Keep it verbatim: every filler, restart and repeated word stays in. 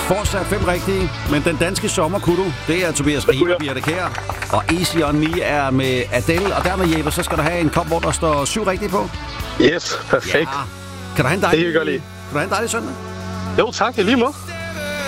fortsat fem rigtige, men den danske sommer kunne du. Det er Tobias Rahim og Birte Kjær. Og Easy on Me er med Adele. Og dermed, Jeppe, så skal du have en kop, hvor der står syv rigtige på. Yes, perfekt. Ja. Kan du have en dejlig, det kan jeg godt lide. Kan du have en dejlig søndag? Jo, tak. I lige måde.